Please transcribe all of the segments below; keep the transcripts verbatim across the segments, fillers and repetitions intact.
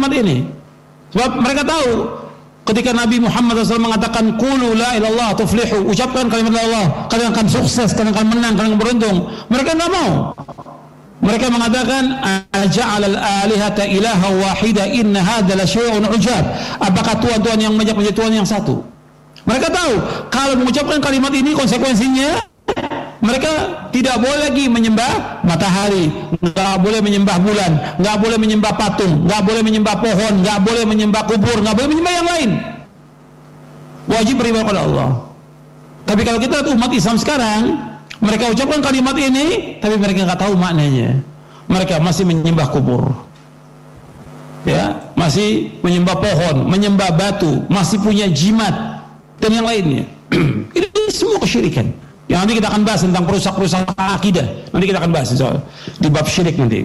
kalimat ini. Sebab mereka tahu ketika Nabi Muhammad shallallahu alaihi wasallam mengatakan qulu la ilaha illallah tuflihu, ucapkan kalimat la ilallah, kalian akan sukses, kalian akan menang, kalian akan beruntung. Mereka tidak mau. Mereka mengatakan aja'alal alihata ilaha wahida inna hadza la syai'un ujab. Apakah Tuhan-Tuhan yang banyak menjadi Tuhan yang satu? Mereka tahu kalau mengucapkan kalimat ini konsekuensinya mereka tidak boleh lagi menyembah matahari, nggak boleh menyembah bulan, nggak boleh menyembah patung, nggak boleh menyembah pohon, nggak boleh menyembah kubur, nggak boleh menyembah yang lain. Wajib beribadah kepada Allah. Tapi kalau kita lihat umat Islam sekarang, mereka ucapkan kalimat ini, tapi mereka nggak tahu maknanya. Mereka masih menyembah kubur, ya, masih menyembah pohon, menyembah batu, masih punya jimat dan yang lainnya. Ini semua kesyirikan. Yang nanti kita akan bahas tentang perusak-perusak akidah. Nanti kita akan bahas soal di bab syirik nanti.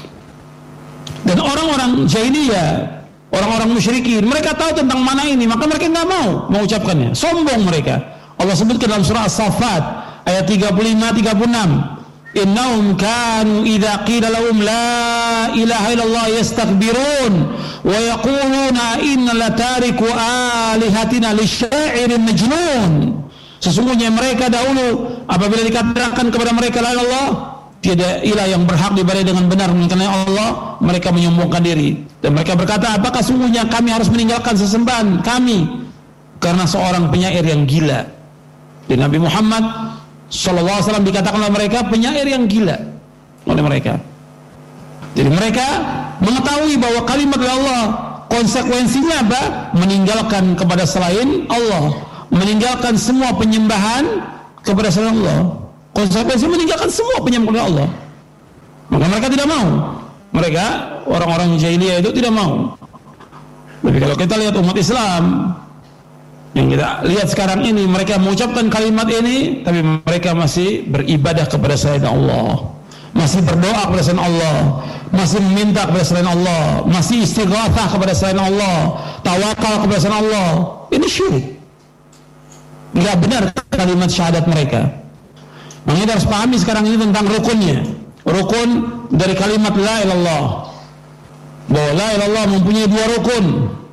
Dan orang-orang jahiliyah, orang-orang musyrikin, mereka tahu tentang mana ini, maka mereka nggak mau mengucapkannya. Sombong mereka. Allah sebutkan dalam surah As-Saffat ayat tiga puluh lima tiga puluh enam, innahum kanu idza qila lahum la ilaha illallah yastakbirun wa yaquluna inna latariku alihatina lisyairin majnun. Sesungguhnya mereka dahulu apabila dikatakan kepada mereka la ilallah, tiada ilah yang berhak diibadahi dengan benar melainkan Allah, mereka menyombongkan diri dan mereka berkata, apakah sungguhnya kami harus meninggalkan sesembahan kami karena seorang penyair yang gila? Dan Nabi Muhammad shallallahu alaihi wasallam dikatakan oleh mereka penyair yang gila oleh mereka. Jadi mereka mengetahui bahwa kalimat Allah konsekuensinya apa? Meninggalkan kepada selain Allah, meninggalkan semua penyembahan kepada selain Allah. Konsekuensinya meninggalkan semua penyembahan kepada Allah. Maka mereka tidak mau. Mereka orang-orang jahiliyah itu tidak mau. Tapi kalau kita lihat umat Islam yang kita lihat sekarang ini, mereka mengucapkan kalimat ini, tapi mereka masih beribadah kepada selain Allah, masih berdoa kepada selain Allah, masih meminta kepada selain Allah, masih istighatsah kepada selain Allah, tawakal kepada selain Allah. Ini syirik. Tidak benar kalimat syahadat mereka. Makanya kita harus pahami sekarang ini tentang rukunnya. Rukun dari kalimat la ilallah. Bahwa la ilallah mempunyai dua rukun.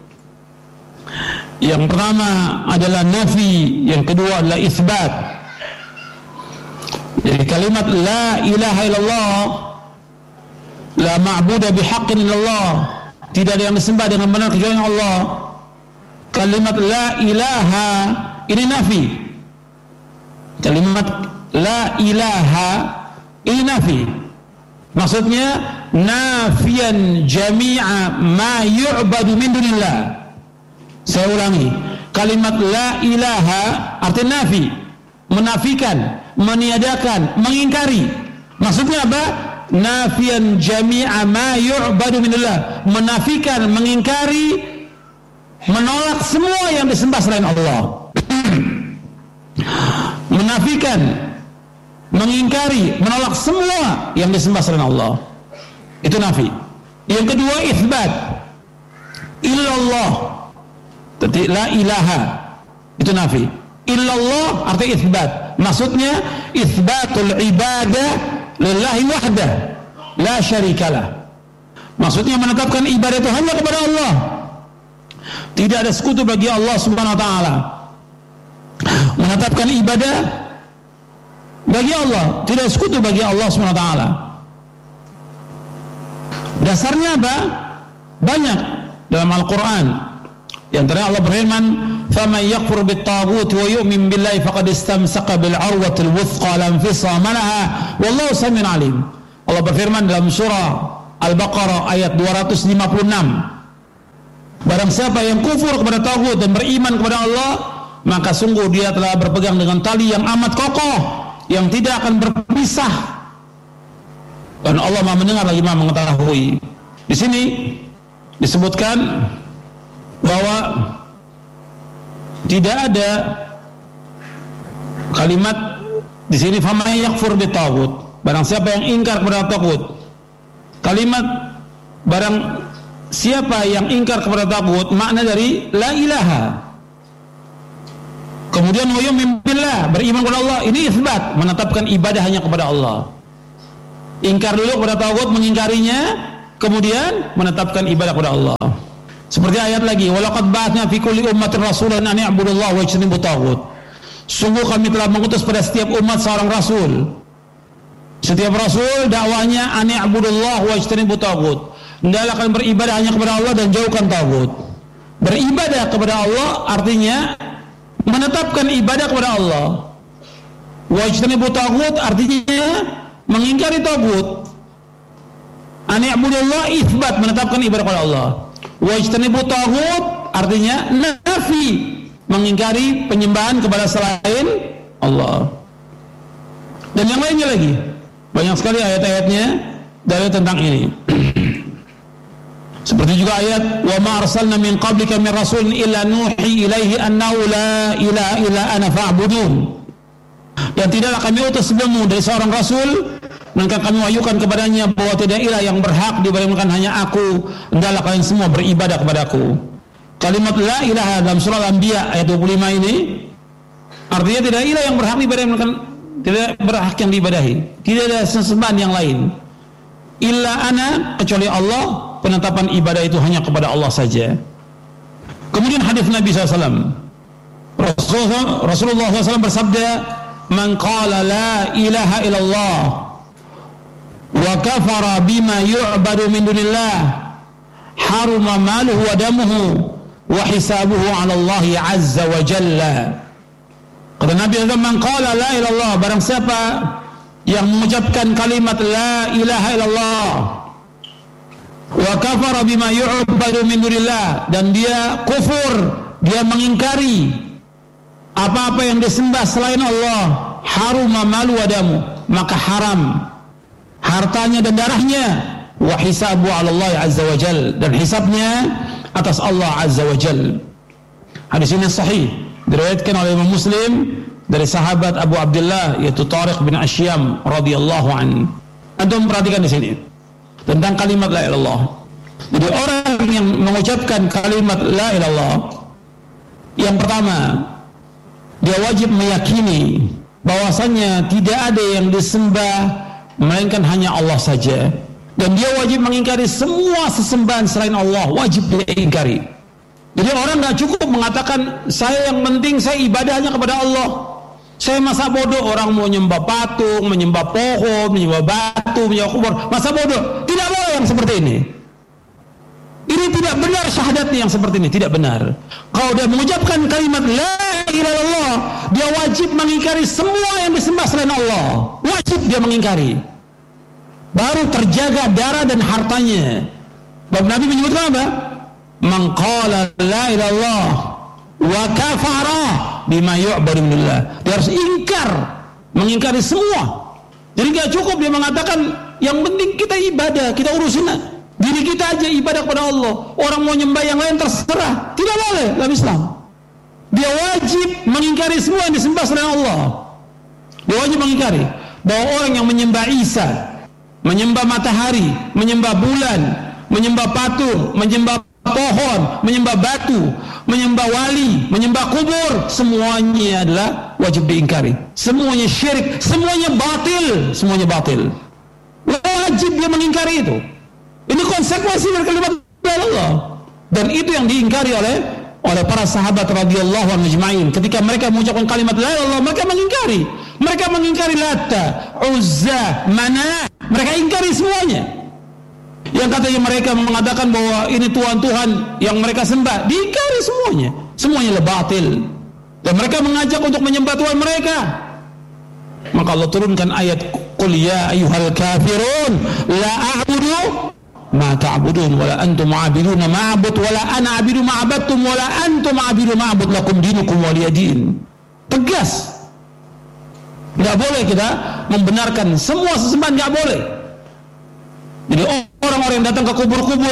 Yang pertama adalah nafi, yang kedua adalah isbat. Jadi kalimat la ilaha illallah, la ma'budu bihaqqin illallah, tidak ada yang disembah dengan benar kecuali Allah. Kalimat la ilaha ini nafi. Kalimat la ilaha ini nafi. Maksudnya nafian jami'a ma yu'badu min dunillah. Saya ulangi, kalimat la ilaha artinya nafi, menafikan, meniadakan, mengingkari. Maksudnya apa? Nafian jami'a ma yu'badu min dunillah, menafikan, mengingkari, menolak semua yang disembah selain Allah. Menafikan, mengingkari, menolak semua yang disembah selain Allah. Itu nafi. Yang kedua itsbat. Illallah. Jadi la ilaha itu nafi. Illallah artinya itsbat. Maksudnya itsbatul ibadah lillahi wahdah la syarikalah. Maksudnya menetapkan ibadah itu hanya kepada Allah. Tidak ada sekutu bagi Allah Subhanahu wa taala. Menetapkan ibadah bagi Allah, tidak sekutu bagi Allah Subhanahu wa taala. Dasarnya apa? Banyak dalam Al-Qur'an. Yang terakhir Allah berfirman, "Faman yakfur bit-taghut wa yu'min billahi faqad istamsaka bil 'urwatil wuthqa la infisama laha wallahu samiun 'alim." Allah berfirman dalam surah Al-Baqarah ayat dua ratus lima puluh enam, barang siapa yang kufur kepada taghut dan beriman kepada Allah, maka sungguh dia telah berpegang dengan tali yang amat kokoh yang tidak akan berpisah. Dan Allah Maha mendengar lagi Maha mengetahui. Di sini disebutkan bahwa tidak ada kalimat di sini faman yakfur bitaghut, barang siapa yang ingkar kepada taghut. Kalimat barang siapa yang ingkar kepada taghut makna dari la ilaha. Kemudian wa yu'min billah, beriman kepada Allah, ini isbat, menetapkan ibadah hanya kepada Allah. Ingkar dulu kepada taghut, mengingkarinya, kemudian menetapkan ibadah kepada Allah. Seperti ayat lagi, walaqad ba'atsna fi kulli ummatin rasulan an ya'budullaha wa yajtanibut taghut. Sungguh kami telah mengutus pada setiap umat seorang rasul. Setiap rasul dakwahnya an ya'budullaha wa yajtanibut taghut. Hendaklah kalian beribadah hanya kepada Allah dan jauhkan taghut. Beribadah kepada Allah artinya menetapkan ibadah kepada Allah. Wa yajtanibut taghut artinya mengingkari taghut. An ya'budullaha itsbat, menetapkan ibadah kepada Allah. Wajtanibu taghut artinya nafi, mengingkari penyembahan kepada selain Allah. Dan yang lainnya lagi, banyak sekali ayat-ayatnya dari tentang ini. Seperti juga ayat wa ma arsalna min qablika min rasulin illa nuhi ilaihi annahu la ilaha illa ana fa'budun. Dan tidaklah kami utus sebelummu dari seorang rasul maka kami wahyukan kepadanya bahwa tidak ilah yang berhak diberikan hanya aku, hendaklah kalian semua beribadah kepadaku. Kalimat la ilaha dalam surah Al-Anbiya ayat dua puluh lima ini artinya tidak ilah yang berhak diberikan, tidak berhak yang diibadahi, tidak ada sesembahan yang lain. Illa ana, kecuali Allah, penetapan ibadah itu hanya kepada Allah saja. Kemudian hadis Nabi sallallahu alaihi wasallam, Rasulullah, Rasulullah sallallahu alaihi wasallam bersabda, man qala la ilaha illallah wa kafara bima yu'badu min dunillah haruma maluhu wa damuhu wa hisabuhu 'ala Allah azza wa jalla. Kata Nabi, man qala la ilaha illallah, barang siapa yang mengucapkan kalimat la ilaha illallah wa kafara bima yu'badu min dunillah, dan dia kufur, dia mengingkari apa-apa yang disembah selain Allah, haruma malu wa damu, maka haram hartanya dan darahnya, wa hisabu 'ala Allah azza wa jal, dan hisabnya atas Allah azza wa jal. Hadis ini sahih, diriwayatkan oleh Imam Muslim dari sahabat Abu Abdullah yaitu Tariq bin Ashyam radhiyallahu an. Antum perhatikan di sini tentang kalimat la ilaha illallah. Jadi orang yang mengucapkan kalimat la ilaha illallah, yang pertama dia wajib meyakini bahwasannya tidak ada yang disembah melainkan hanya Allah saja, dan dia wajib mengingkari semua sesembahan selain Allah, wajib dia ingkari. Jadi orang nggak cukup mengatakan saya yang penting saya ibadahnya kepada Allah. Saya masa bodoh orang mau nyembah patung, menyembah pohon, menyembah batu, menyembah kubur, masa bodoh. Tidak boleh yang seperti ini. Ini tidak benar syahadatnya yang seperti ini, tidak benar. Kalau dia mengucapkan kalimat la ilaha illallah, dia wajib mengingkari semua yang disembah selain Allah. Wajib dia mengingkari. Baru terjaga darah dan hartanya. Bapak Nabi menyebutkan apa? Man qala la ilaha illallah wa kafara bima yu'badu min dunillah. Dia harus ingkar, mengingkari semua. Jadi enggak cukup dia mengatakan yang penting kita ibadah, kita urusin diri kita aja ibadah kepada Allah. Orang mau nyembah yang lain terserah, tidak boleh dalam Islam. Dia wajib mengingkari semua yang disembah selain Allah. Dia wajib mengingkari bahwa orang yang menyembah Isa, menyembah matahari, menyembah bulan, menyembah patung, menyembah pohon, menyembah batu, menyembah wali, menyembah kubur, semuanya adalah wajib diingkari. Semuanya syirik, semuanya batil, semuanya batil. Wajib dia mengingkari itu. Ini konsekuensi dari kalimat la ilaha illallah. Dan itu yang diingkari oleh oleh para sahabat radhiyallahu anhum ajma'in. Ketika mereka mengucapkan kalimat la ilaha illallah, mereka mengingkari. Mereka mengingkari Lata, Uzza, Manat. Mereka ingkari semuanya. Yang katanya mereka mengatakan bahwa ini Tuhan-Tuhan yang mereka sembah, diingkari semuanya. Semuanya batil. Dan mereka mengajak untuk menyembah Tuhan mereka. Maka Allah turunkan ayat Qul ya ayyuhal kafirun la a'budu ma ta'budun wala antum a'biduna ma'abud wala ana a'budu ma'abadtum wala antum a'budu ma'abud lakum dinukum waliyadin. Tegas. Enggak boleh kita membenarkan semua sesembahan, enggak boleh. Jadi orang-orang yang datang ke kubur-kubur,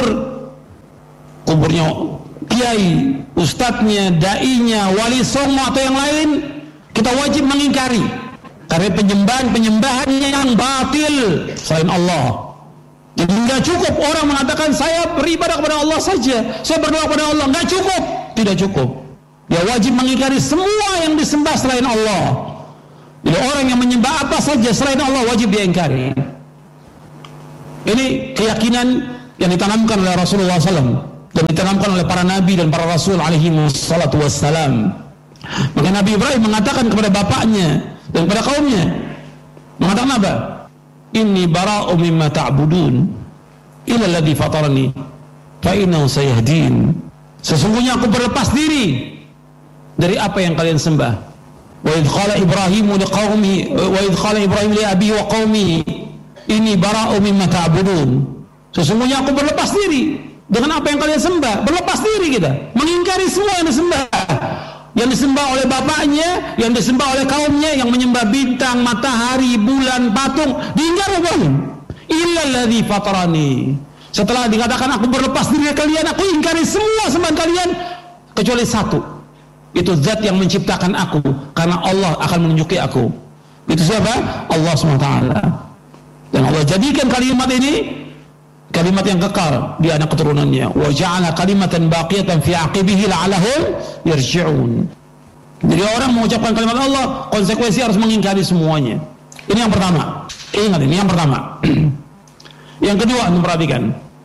kuburnya kiai, ustadznya, dai-nya, wali songo atau yang lain, kita wajib mengingkari karena penyembahan-penyembahan yang batil selain Allah. Jadi nggak cukup orang mengatakan saya beribadah kepada Allah saja, saya berdoa kepada Allah, nggak cukup, tidak cukup. Dia wajib mengingkari semua yang disembah selain Allah. Jadi orang yang menyembah apa saja selain Allah wajib dia ingkari. Ini keyakinan yang ditanamkan oleh Rasulullah shallallahu alaihi wasallam dan ditanamkan oleh para nabi dan para rasul alaihi wassalatu wassalam. Maka Nabi Ibrahim mengatakan kepada bapaknya dan kepada kaumnya, mengatakan apa? Inni bara'u mimma ta'budun illa alladhi fatarani fa innahu sayahdin. Sesungguhnya aku berlepas diri dari apa yang kalian sembah. Wa idh qala Ibrahimu liqaumihi wa idh qala Ibrahim li abihi wa qaumihi inni bara'u mimma ta'budun. Sesungguhnya aku berlepas diri dengan apa yang kalian sembah. Berlepas diri kita, mengingkari semua yang disembah. Yang disembah oleh bapaknya, yang disembah oleh kaumnya, yang menyembah bintang, matahari, bulan, patung, diingkari Ibrahim. Illa alladzi fatarani. Setelah dikatakan aku berlepas diri dari kalian, aku ingkari semua sembahan kalian kecuali satu. Itu zat yang menciptakan aku, karena Allah akan menunjuki aku. Itu siapa? Allah subhanahu wa taala. Dan Allah jadikan kalimat ini kalimat yang kekal di anak keturunannya. Wa ja'ala kalimatan baqiyatan fi aqibihi la'allahum yarji'un. Jadi orang mengucapkan kalimat Allah, konsekuensi harus mengingkari semuanya. Ini yang pertama. Ingat ini yang pertama. Yang kedua, anda perhatikan.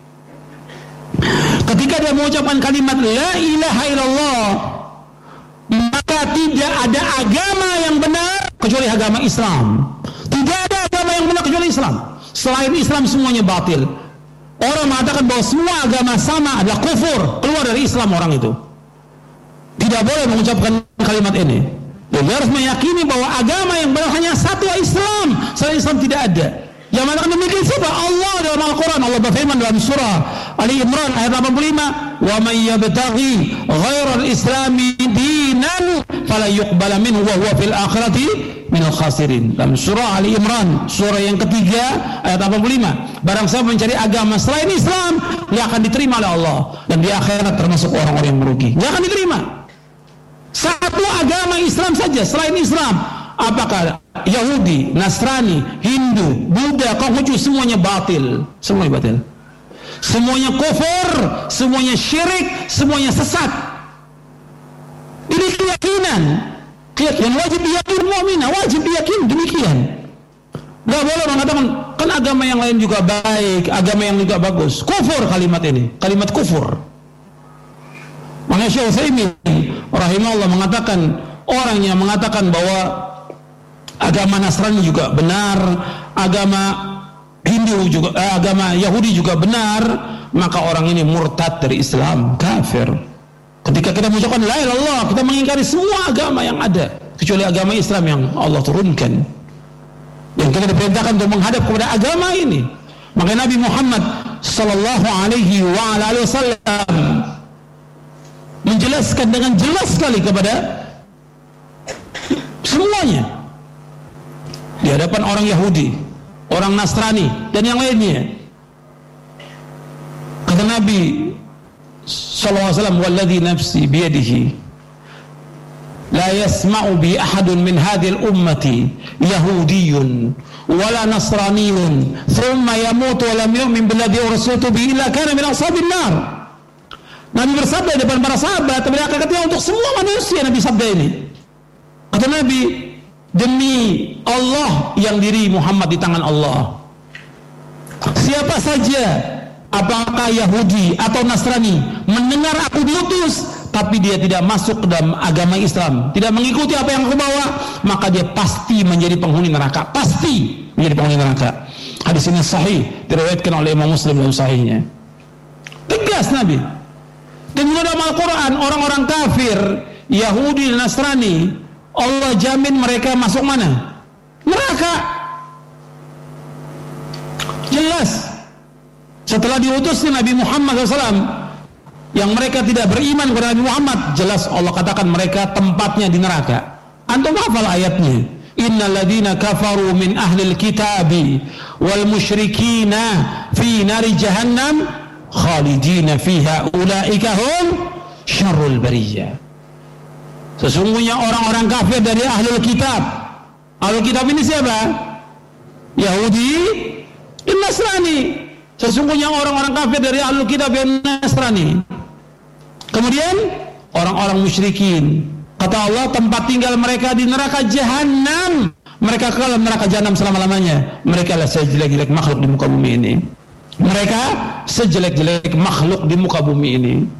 Ketika dia mengucapkan kalimat la ilaha illallah, maka tidak ada agama yang benar kecuali agama Islam. Tidak ada agama yang benar kecuali Islam. Selain Islam semuanya batil. Orang mengatakan bahwa semua agama sama adalah kufur, keluar dari Islam orang itu. Tidak boleh mengucapkan kalimat ini. Dia harus meyakini bahwa agama yang benar hanya satu, Islam. Selain Islam tidak ada. Yang mengatakan demikian siapa? Allah dalam Al-Quran. Allah berfirman dalam surah Ali Imran ayat delapan puluh lima, "Wa may yabtaghi ghairal islami dinan fala yuqbala minhu wa huwa fil akhirati minal khasirin." Dalam surah Ali Imran, surah yang ketiga ayat delapan puluh lima, barang siapa mencari agama selain Islam, dia akan diterima oleh Allah, dan di akhirat termasuk orang-orang yang merugi. Dia akan diterima. Satu agama Islam saja selain Islam, apakah Yahudi, Nasrani, Hindu, Buddha, Konghucu, semuanya batil. Semuanya batil. Semuanya kufur, semuanya syirik, semuanya sesat. Ini keyakinan. Keyakinan wajib diyakini mu'minah, wajib diyakini demikian. Gak boleh mengatakan kan agama yang lain juga baik, agama yang juga bagus. Kufur kalimat ini, kalimat kufur. Makanya Syekh Utsaimin rahimahullah mengatakan, orang yang mengatakan bahwa agama Nasrani juga benar, agama Hindu juga, eh, agama Yahudi juga benar, maka orang ini murtad dari Islam, kafir. Ketika kita mengucapkan la ilaha illallah, kita mengingkari semua agama yang ada kecuali agama Islam yang Allah turunkan. Yang kita diperintahkan untuk menghadap kepada agama ini. Maka Nabi Muhammad sallallahu alaihi wa alihi wasallam menjelaskan dengan jelas sekali kepada semuanya di hadapan orang Yahudi, orang Nasrani, dan yang lainnya. Kata Nabi sallallahu alaihi wasallam, "Walladzi nafsi biyadihi la yasma'u bi ahadun min hadhihi al-ummati yahudiyyun wala nasraniyyun thumma yamutu wa lam yu'min billadzi ursiltu bihi illa kana min ashabin nar." Nabi bersabda di depan para sahabat, tapi hakikatnya untuk semua manusia Nabi sabda ini. Kata Nabi, demi Allah yang diri Muhammad di tangan Allah, siapa saja, apakah Yahudi atau Nasrani, mendengar aku diutus tapi dia tidak masuk ke dalam agama Islam, tidak mengikuti apa yang aku bawa, maka dia pasti menjadi penghuni neraka, pasti menjadi penghuni neraka. Hadis ini sahih, diriwayatkan oleh Imam Muslim dalam sahihnya. Tegas Nabi. Dan juga dalam Al-Quran, orang-orang kafir Yahudi dan Nasrani, Allah jamin mereka masuk mana? Neraka. Jelas. Setelah diutusnya Nabi Muhammad shallallahu alaihi wasallam, yang mereka tidak beriman kepada Nabi Muhammad, jelas Allah katakan mereka tempatnya di neraka. Antum hafal ayatnya, innal ladzina kafaru min ahlil kitabi wal musyrikina fi nari jahannam khalidina fiha ulaika hum syarrul bariyah. Sesungguhnya orang-orang kafir dari ahlul kitab. Ahlul kitab ini siapa? Yahudi dan Nasrani. Sesungguhnya orang-orang kafir dari ahlul kitab dan Nasrani. Kemudian orang-orang musyrikin, kata Allah, tempat tinggal mereka di neraka jahanam. Mereka kekal dalam neraka jahanam selama-lamanya. Mereka lah sejelek-jelek makhluk di muka bumi ini. Mereka sejelek-jelek makhluk di muka bumi ini,